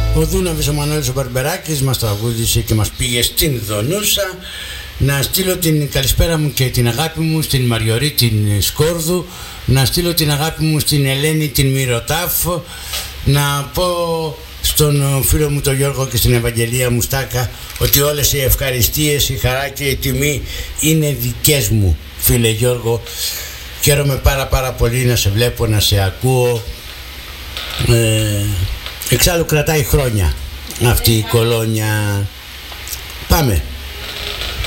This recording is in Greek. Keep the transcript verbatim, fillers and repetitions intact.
Ο Δούναβης ο Μανώλης ο Μπαρμπεράκης μας τραγούδισε και μας πήγε στην Δονούσα. Να στείλω την καλησπέρα μου και την αγάπη μου στην Μαριωρή την Σκόρδου. Να στείλω την αγάπη μου στην Ελένη την Μυρωτάφ. Να πω στον φίλο μου τον Γιώργο και στην Ευαγγελία Μουστάκα ότι όλες οι ευχαριστίες, η χαρά και η τιμή είναι δικές μου, φίλε Γιώργο. Χαίρομαι πάρα πάρα πολύ να σε βλέπω, να σε ακούω. ε, Εξάλλου κρατάει χρόνια αυτή η κολόνια. Πάμε.